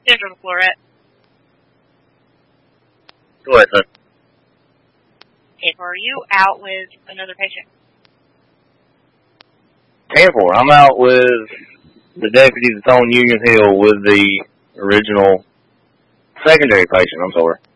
Central Florette. Go ahead, son. Are you out with another patient? 10-4. I'm out with the deputy that's on Union Hill with the original secondary patient. I'm sorry.